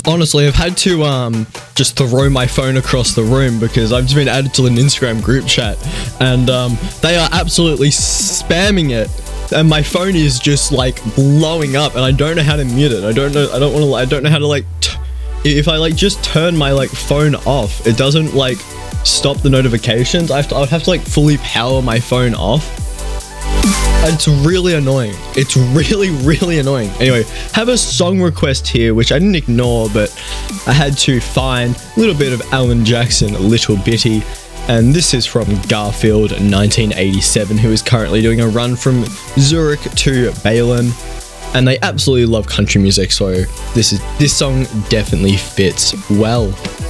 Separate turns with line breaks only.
Honestly, I've had to just throw my phone across the room because I've just been added to an Instagram group chat, and they are absolutely spamming it, and my phone is just like blowing up, and I don't know how to mute it. I don't know how to like. If I like just turn my like phone off, it doesn't like stop the notifications. I would have to like fully power my phone off. It's really annoying. It's really annoying. Anyway, have a song request here, which I didn't ignore, but I had to find a little bit of Alan Jackson, Little Bitty, and this is from Garfield 1987, who is currently doing a run from Zurich to Bayern, and they absolutely love country music, so this song definitely fits well.